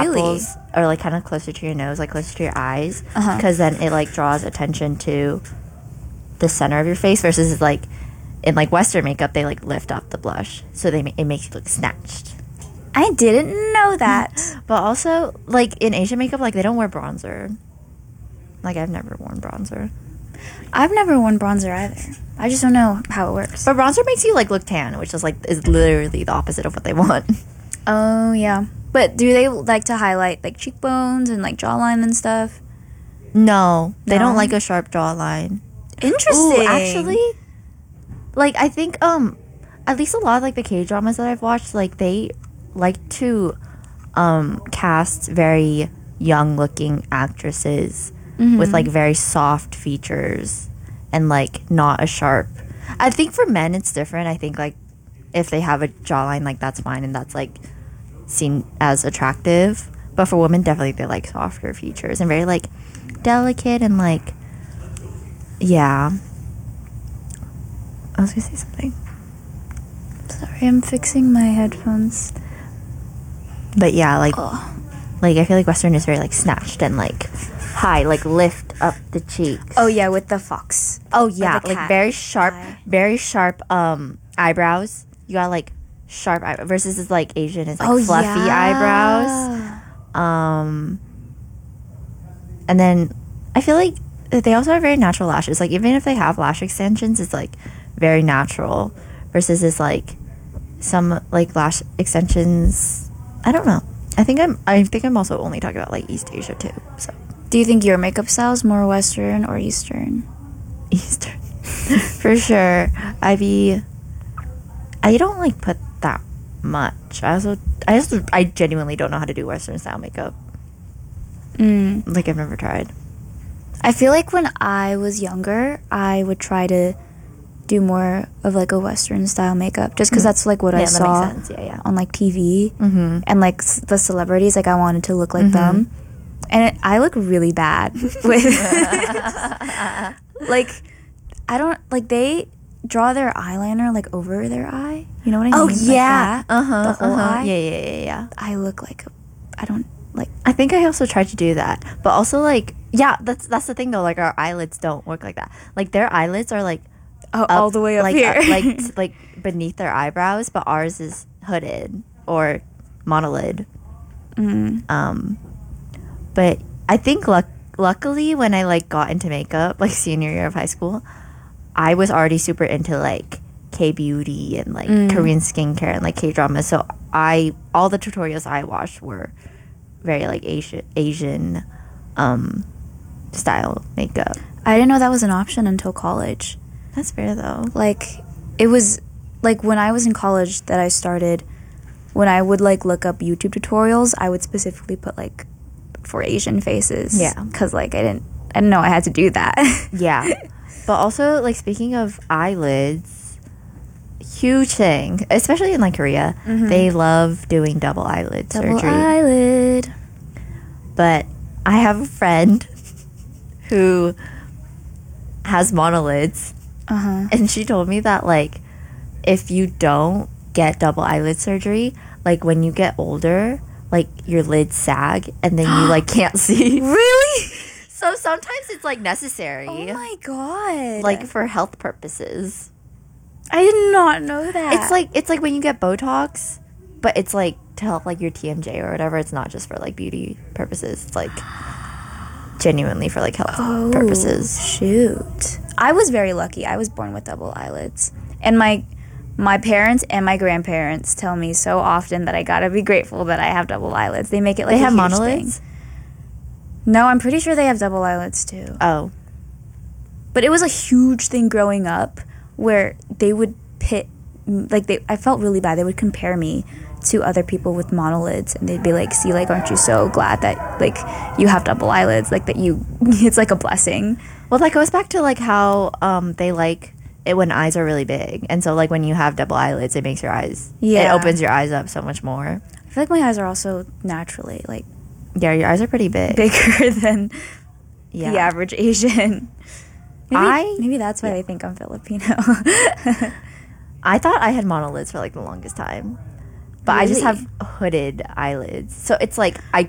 apples are like kind of closer to your nose, like closer to your eyes, because then it like draws attention to the center of your face versus like in like Western makeup they like lift up the blush, so it makes you look snatched. I didn't know that. But also like in Asian makeup, like they don't wear bronzer. Like I've never worn bronzer. I've never worn bronzer either. I just don't know how it works. But bronzer makes you like look tan, which is literally the opposite of what they want. Oh yeah. But do they like to highlight like cheekbones and like jawline and stuff? No, they don't like a sharp jawline. Interesting. Ooh, actually, like I think at least a lot of like the K-dramas that I've watched, like they like to cast very young looking actresses with like very soft features and like not a sharp. I think for men it's different. I think like if they have a jawline, like that's fine and that's like seen as attractive. But for women, definitely they like softer features and very like delicate and like, yeah. I was gonna say something. Sorry, I'm fixing my headphones. But yeah, like I feel like Western is very like snatched and like high, like lift up the cheeks. Oh yeah, with the fox. Oh yeah, the like cat very sharp eyebrows. You got like sharp eyebrows versus is like Asian is like fluffy eyebrows. And then I feel like they also have very natural lashes. Like even if they have lash extensions, it's like very natural versus is like some like lash extensions. I don't know. I think I'm also only talking about like East Asia too. So Do you think your makeup style is more Western or Eastern? Eastern. For sure. I don't like put that much. I genuinely don't know how to do Western style makeup. Like I've never tried. I feel like when I was younger, I would try to do more of like a Western style makeup just because that's like what I saw that makes sense. on like TV and like the celebrities. Like I wanted to look like them, and I look really bad with like I don't like they draw their eyeliner like over their eye. You know what I mean? Oh like yeah, the whole eye. Yeah. I look like I don't like. I think I also tried to do that, but also like that's the thing though. Like our eyelids don't work like that. Like their eyelids are like all the way up like here, like beneath their eyebrows, but ours is hooded or monolid. But I think luckily when I like got into makeup like senior year of high school, I was already super into like K-beauty and like Korean skincare and like K-drama. So all the tutorials I watched were very like Asian style makeup. I didn't know that was an option until college. That's fair though. Like it was like when I was in college that I started, when I would like look up YouTube tutorials, I would specifically put like for Asian faces. Yeah. Because like I didn't know I had to do that. Yeah. But also like speaking of eyelids, huge thing, especially in like Korea, they love doing double eyelid surgery. Double eyelid. But I have a friend who has monolids, and she told me that like if you don't get double eyelid surgery, like when you get older, like your lids sag and then you like can't see. Really? So sometimes it's like necessary. Oh my god. Like for health purposes. I did not know that. It's like when you get Botox, but it's like to help like your TMJ or whatever. It's not just for like beauty purposes. It's like genuinely for like health purposes. Shoot. I was very lucky. I was born with double eyelids. And my parents and my grandparents tell me so often that I gotta be grateful that I have double eyelids. They make it like they a have huge monolids? thing. No, I'm pretty sure they have double eyelids too. Oh. But it was a huge thing growing up where they would pit, like I felt really bad. They would compare me to other people with monolids and they'd be like, see, like, aren't you so glad that like you have double eyelids? Like that it's like a blessing. Well, that goes back to like how they like it when eyes are really big. And so like when you have double eyelids, it makes your eyes, it opens your eyes up so much more. I feel like my eyes are also naturally like, yeah, your eyes are pretty big. Bigger than the average Asian. Maybe that's why they think I'm Filipino. I thought I had monolids for like the longest time. But really? I just have hooded eyelids. So it's like I